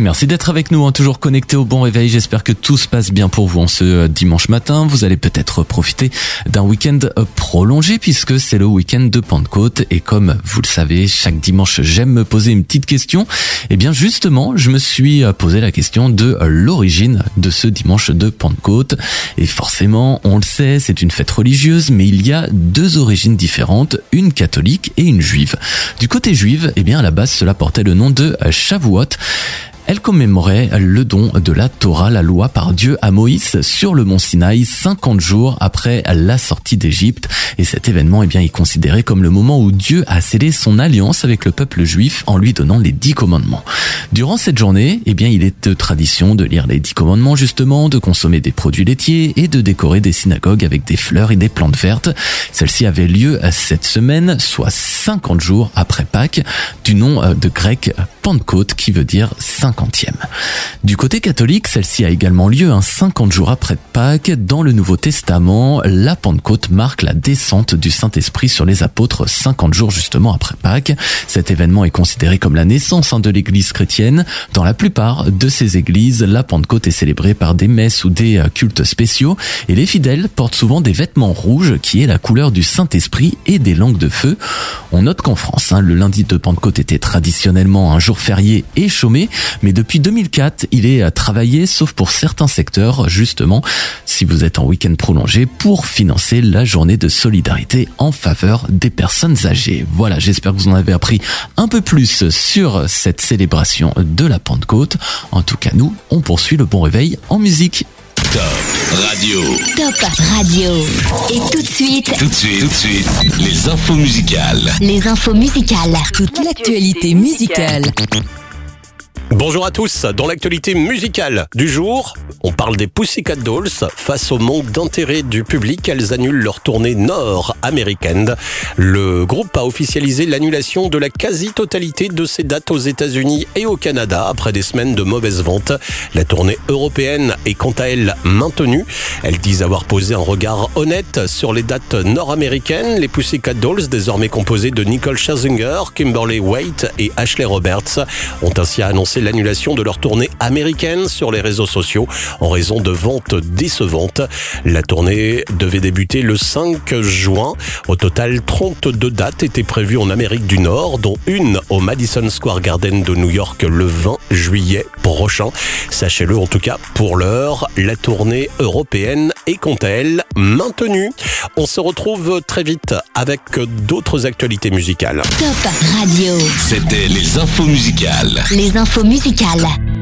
Merci d'être avec nous, toujours connecté au Bon Réveil. J'espère que tout se passe bien pour vous en ce dimanche matin. Vous allez peut-être profiter d'un week-end prolongé puisque c'est le week-end de Pentecôte. Et comme vous le savez, chaque dimanche, j'aime me poser une petite question. Et bien justement, je me suis posé la question de l'origine de ce dimanche de Pentecôte. Et forcément, on le sait, c'est une fête religieuse, mais il y a deux origines différentes, une catholique et une juive. Du côté juive, eh bien à la base, cela portait le nom de Shavuot. Elle commémorait le don de la Torah, la loi par Dieu à Moïse sur le mont Sinaï 50 jours après la sortie d'Égypte. Et cet événement, eh bien, est considéré comme le moment où Dieu a scellé son alliance avec le peuple juif en lui donnant les 10 commandements. Durant cette journée, eh bien, il est de tradition de lire les 10 commandements justement, de consommer des produits laitiers et de décorer des synagogues avec des fleurs et des plantes vertes. Celle-ci avait lieu cette semaine, soit 50 jours après Pâques, du nom de grec Pentecôte qui veut dire 50e. Du côté catholique, celle-ci a également lieu 50 jours après Pâques. Dans le Nouveau Testament, la Pentecôte marque la descente du Saint-Esprit sur les apôtres 50 jours justement après Pâques. Cet événement est considéré comme la naissance de l'Église chrétienne. Dans la plupart de ces églises, la Pentecôte est célébrée par des messes ou des cultes spéciaux et les fidèles portent souvent des vêtements rouges qui est la couleur du Saint-Esprit et des langues de feu. On note qu'en France, le lundi de Pentecôte était traditionnellement un jour férié et chômé, mais depuis 2004, il est travaillé, sauf pour certains secteurs, justement, si vous êtes en week-end prolongé, pour financer la journée de solidarité en faveur des personnes âgées. Voilà, j'espère que vous en avez appris un peu plus sur cette célébration de la Pentecôte. En tout cas, nous, on poursuit le Bon Réveil en musique. Top Radio. Top Radio. Et tout de suite, les infos musicales. Les infos musicales. Toute l'actualité musicale. Bonjour à tous, dans l'actualité musicale du jour, on parle des Pussycat Dolls. Face au manque d'intérêt du public, elles annulent leur tournée nord-américaine. Le groupe a officialisé l'annulation de la quasi-totalité de ses dates aux États-Unis et au Canada après des semaines de mauvaises ventes. La tournée européenne est quant à elle maintenue. Elles disent avoir posé un regard honnête sur les dates nord-américaines. Les Pussycat Dolls, désormais composées de Nicole Scherzinger, Kimberly Waite et Ashley Roberts, ont ainsi annoncé l'annulation de leur tournée américaine sur les réseaux sociaux en raison de ventes décevantes. La tournée devait débuter le 5 juin. Au total, 32 dates étaient prévues en Amérique du Nord, dont une au Madison Square Garden de New York le 20 juillet prochain. Sachez-le en tout cas, pour l'heure, la tournée européenne est quant à elle maintenue. On se retrouve très vite avec d'autres actualités musicales. Top Radio. C'était les infos musicales. Les infos musicales.